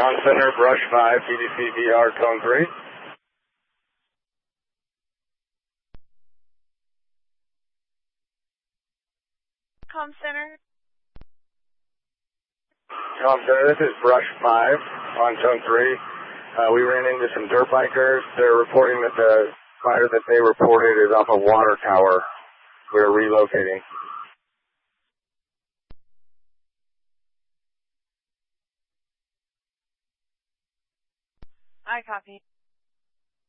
On center, brush 5, PDC VR, tone 3. Com center. Com center, this is brush 5 on tone 3. We ran into some dirt bikers. They're reporting that the fire that they reported is off a water tower. We're relocating. I copy.